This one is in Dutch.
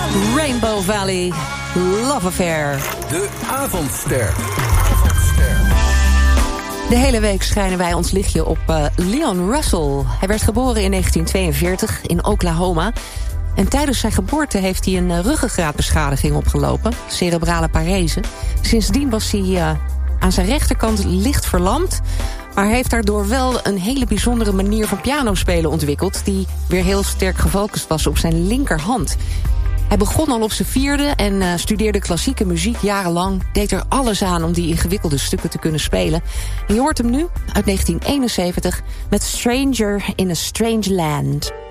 Rainbow Valley, Love Affair. De avondster. De hele week schijnen wij ons lichtje op Leon Russell. Hij werd geboren in 1942 in Oklahoma. En tijdens zijn geboorte heeft hij een ruggengraatbeschadiging opgelopen. Cerebrale parese. Sindsdien was hij aan zijn rechterkant licht verlamd. Maar hij heeft daardoor wel een hele bijzondere manier van pianospelen ontwikkeld, die weer heel sterk gefocust was op zijn linkerhand. Hij begon al op zijn 4e en studeerde klassieke muziek jarenlang. Deed er alles aan om die ingewikkelde stukken te kunnen spelen. En je hoort hem nu uit 1971 met Stranger in a Strange Land.